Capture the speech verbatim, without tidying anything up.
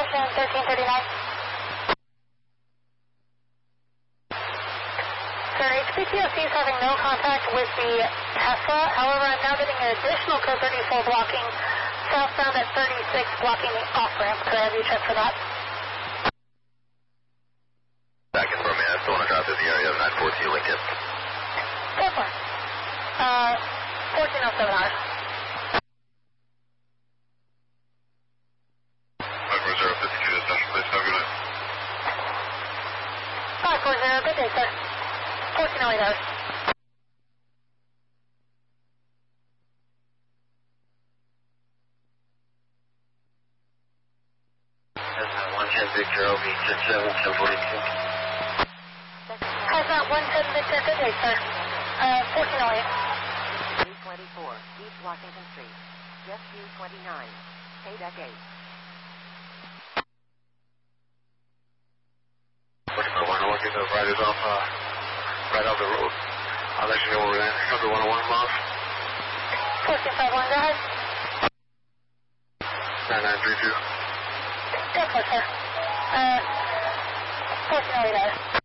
Caution thirteen thirty-nine. Sir, H P T O C is having no contact with the Tesla. However, I'm now getting an additional code thirty-four blocking southbound at thirty-six, blocking the off-ramp. Could I have you check for that? Back in for me. I still want to drive through the area of nine fourteen Lincoln. Definitely. Uh, fourteen oh seven hours. five four zero fifty-two to station, please. Have a good day. five four zero, good day, sir. fourteen oh eight hours. one ten Victor O V ten seven, ten forty-two. How's that one ten Victor, good day, sir. Uh, fourteen oh eight. three twenty-four, East Washington Street. Jet Q twenty-nine. K deck eight. forty-five one oh one, get those riders off, uh, right off the road. I'll let you know where we're at. Cover one oh one miles. fourteen five one, go ahead. nine nine three two. Go for it, sir. Uh, fourteen oh eight hours.